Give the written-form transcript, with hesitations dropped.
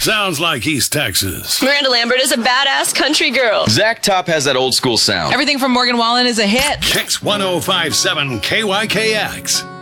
sounds like East Texas. Miranda Lambert is a badass country girl. Zach Top has that old school sound. Everything from Morgan Wallen is a hit. Kicks 1057 KYKX.